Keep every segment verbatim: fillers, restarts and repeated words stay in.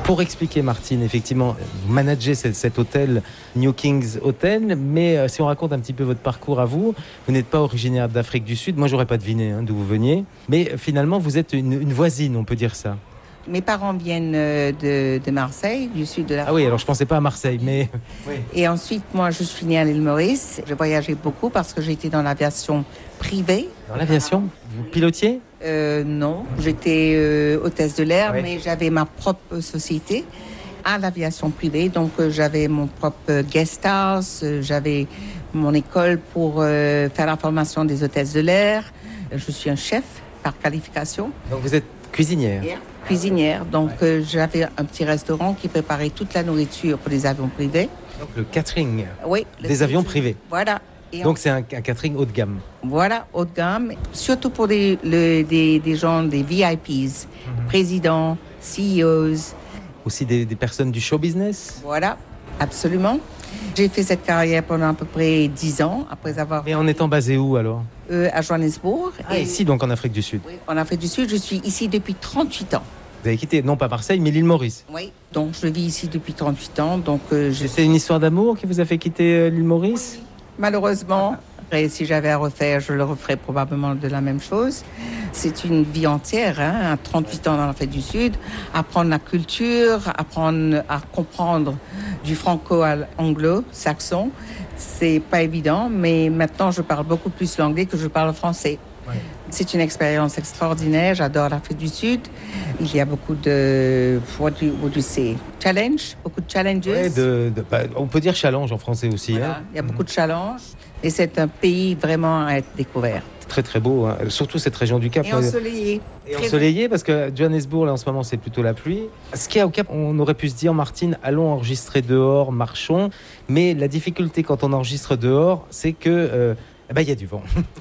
Pour expliquer, Martine, effectivement, vous managez cet, cet hôtel, New Kings Hotel, mais euh, si on raconte un petit peu votre parcours à vous, vous n'êtes pas originaire d'Afrique du Sud. Moi, j'aurais pas deviné hein, d'où vous veniez, mais euh, finalement, vous êtes une, une voisine, on peut dire ça. Mes parents viennent de, de Marseille, du sud de la France. Ah oui, alors je pensais pas à Marseille, mais... Oui. Et ensuite, moi, je suis née à l'île Maurice. Je voyageais beaucoup parce que j'étais dans l'aviation privée. Dans l'aviation, vous pilotiez ? euh, Non, j'étais euh, hôtesse de l'air, Oui. mais j'avais ma propre société à l'aviation privée. Donc, euh, j'avais mon propre guest house, euh, j'avais mon école pour euh, faire la formation des hôtesses de l'air. Je suis un chef par qualification. Donc vous êtes cuisinière ? Cuisinière, donc ouais. euh, j'avais un petit restaurant qui préparait toute la nourriture pour les avions privés. Donc le catering oui, des le avions catering. Privés. Voilà. Et donc en... c'est un, un catering haut de gamme. Voilà, haut de gamme, surtout pour des, le, des, des gens, des V I Ps, mm-hmm. présidents, C E Os. Aussi des, des personnes du show business. Voilà, absolument. J'ai fait cette carrière pendant à peu près dix ans, après avoir... Mais en étant basé où alors ? euh, À Johannesburg. Ah, et... ici donc en Afrique du Sud. Oui, en Afrique du Sud, je suis ici depuis trente-huit ans. Vous avez quitté, non pas Marseille, mais l'île Maurice. Oui, donc je vis ici depuis trente-huit ans. Donc, euh, je... C'est une histoire d'amour qui vous a fait quitter euh, l'île Maurice ? Oui, malheureusement. Après, si j'avais à refaire, je le referais probablement de la même chose. C'est une vie entière, hein, à trente-huit ans dans l'Afrique du Sud, apprendre la culture, apprendre à comprendre du franco-anglo-saxon. C'est pas évident, mais maintenant je parle beaucoup plus l'anglais que je parle le français. Ouais. C'est une expérience extraordinaire. J'adore l'Afrique du Sud. Il y a beaucoup de, what do, what do you say, challenge, beaucoup de challenges. Ouais, de, de, bah, on peut dire challenge en français aussi. Voilà, hein. Il y a beaucoup de challenges. Et c'est un pays vraiment à être découvert. Très très beau, hein. Surtout cette région du Cap. Et ensoleillé. Et ensoleillé parce que Johannesburg, là en ce moment, c'est plutôt la pluie. Ce qu'il y a au Cap, on aurait pu se dire, Martine, allons enregistrer dehors, marchons. Mais la difficulté quand on enregistre dehors, c'est que euh, eh ben, y a du vent.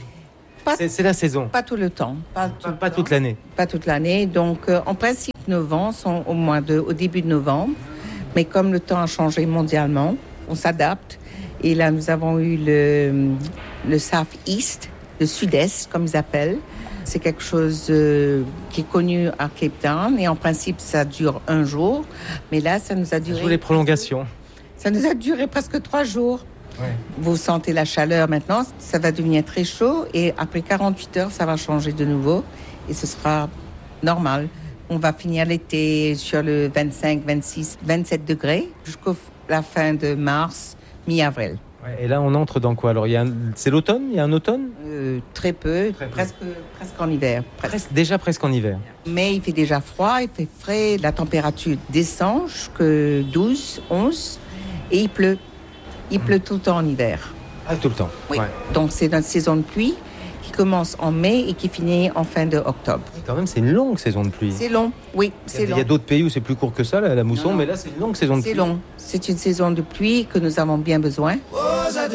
Pas, c'est, c'est la saison. Pas tout le temps. Pas, tout pas, le pas temps. toute l'année. Pas toute l'année. Donc, euh, en principe, nos vents sont au, mois de, au début de novembre. Mais comme le temps a changé mondialement, on s'adapte. Et là, nous avons eu le, le South-East, le Sud-Est, comme ils appellent. C'est quelque chose euh, qui est connu à Cape Town. Et en principe, ça dure un jour. Mais là, ça nous a duré... Sur les prolongations. Ça nous a duré presque trois jours. Ouais. Vous sentez la chaleur maintenant, ça va devenir très chaud. Et après quarante-huit heures, ça va changer de nouveau. Et ce sera normal. On va finir l'été sur le vingt-cinq, vingt-six, vingt-sept degrés jusqu'à la fin de mars, mi-avril. Ouais, et là, on entre dans quoi ? Alors, il y a un... c'est l'automne ? Il y a un automne ? euh, Très peu, très presque, peu. presque en hiver. Presque. Presque, déjà presque en hiver. Mais il fait déjà froid, il fait frais, la température descend jusqu'à douze, onze et il pleut. Il mmh. pleut tout le temps en hiver. Ah, tout le temps ? Oui. Ouais. Donc, c'est une saison de pluie qui commence en mai et qui finit en fin d'octobre. Et quand même, c'est une longue saison de pluie. C'est long, oui, c'est il y a, long. Il y a d'autres pays où c'est plus court que ça, la, la mousson, non, non. mais là, c'est une longue saison de c'est pluie. C'est long. C'est une saison de pluie que nous avons bien besoin.